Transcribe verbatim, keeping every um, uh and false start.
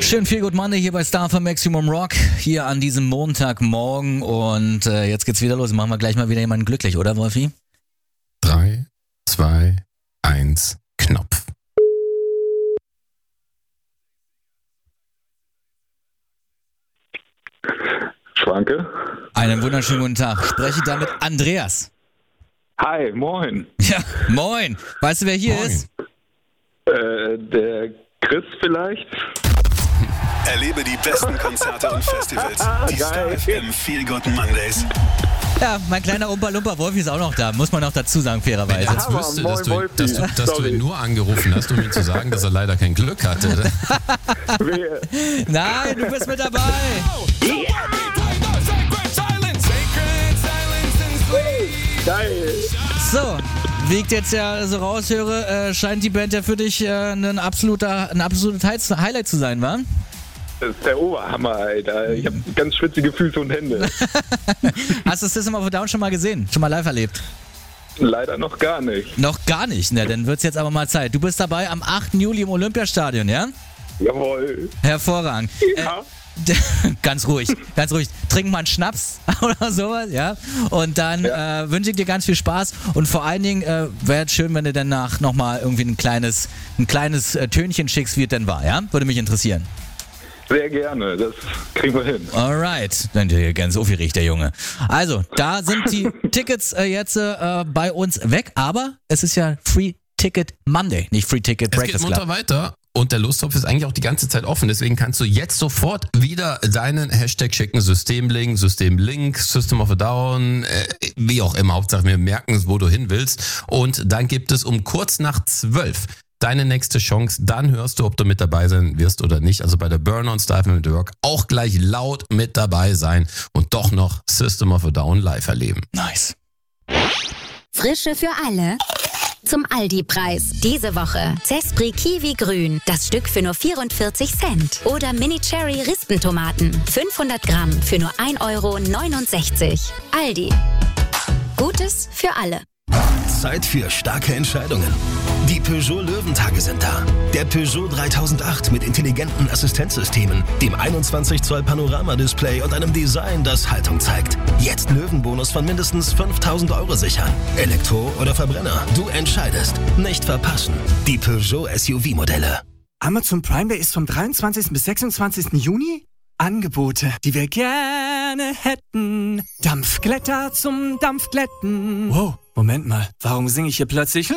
Schön viel Good Monday hier bei Star für Maximum Rock, hier an diesem Montagmorgen und äh, jetzt geht's wieder los. Machen wir gleich mal wieder jemanden glücklich, oder Wolfi? drei, zwei, eins, Knopf. Schwanke. Einen wunderschönen guten Tag. Spreche da mit Andreas. Hi, moin. Ja, moin. Weißt du, wer hier Moin. ist? Äh, der Chris vielleicht? Erlebe die besten Konzerte und Festivals. Die Star F M Feel Good Mondays. Ja, mein kleiner Umpa-Lumpa Wolfi ist auch noch da, muss man auch dazu sagen, fairerweise. Als aber wüsste, moin, dass du, Wolfi. dass du, dass du Sorry. ihn nur angerufen hast, um ihm zu sagen, dass er leider kein Glück hatte. Wer? Nein, du bist mit dabei. Geil. So, wie ich jetzt ja so raushöre, äh, scheint die Band ja für dich äh, ein absoluter, ein absolutes Heiz- Highlight zu sein, wa? Das ist der Oberhammer, Alter. Ich habe ganz schwitzige Füße und Hände. Hast du System of a Down schon mal gesehen? Schon mal live erlebt? Leider noch gar nicht. Noch gar nicht, ne? Dann wird's jetzt aber mal Zeit. Du bist dabei am achten Juli im Olympiastadion, ja? Jawohl. Hervorragend. Ja. Äh, ganz ruhig, ganz ruhig. Trink mal einen Schnaps oder sowas, ja? Und dann Ja. äh, wünsche ich dir ganz viel Spaß und vor allen Dingen äh, wäre es schön, wenn du danach nochmal irgendwie ein kleines, ein kleines äh, Tönchen schickst, wie es denn war, ja? Würde mich interessieren. Sehr gerne. Das kriegen wir hin. Alright, dann der ganz aufgeregt, der Junge. Also, da sind die Tickets äh, jetzt äh, bei uns weg, aber es ist ja Free Ticket Monday, nicht Free Ticket Es geht Breakfast munter Club. weiter und der Lostopf ist eigentlich auch die ganze Zeit offen. Deswegen kannst du jetzt sofort wieder deinen Hashtag schicken. Systemlink, Systemlink, System of a Down, äh, wie auch immer. Hauptsache wir merken es, wo du hin willst. Und dann gibt es um kurz nach zwölf deine nächste Chance. Dann hörst du, ob du mit dabei sein wirst oder nicht. Also bei der Burn-On Star F M mit Rock auch gleich laut mit dabei sein und doch noch System of a Down live erleben. Nice. Frische für alle. Zum Aldi-Preis. Diese Woche Zespri Kiwi Grün. Das Stück für nur vierundvierzig Cent. Oder Mini Cherry Rispentomaten. fünfhundert Gramm für nur ein Euro neunundsechzig. Aldi. Gutes für alle. Zeit für starke Entscheidungen. Die Peugeot Löwentage sind da. Der Peugeot dreitausendacht mit intelligenten Assistenzsystemen, dem einundzwanzig Zoll Panorama-Display und einem Design, das Haltung zeigt. Jetzt Löwenbonus von mindestens fünftausend Euro sichern. Elektro oder Verbrenner, du entscheidest. Nicht verpassen. Die Peugeot S U V-Modelle. Amazon Prime Day ist vom dreiundzwanzigsten bis sechsundzwanzigsten Juni. Angebote, die wir gerne hätten. Dampfglätter zum Dampfglätten. Wow, Moment mal, warum singe ich hier plötzlich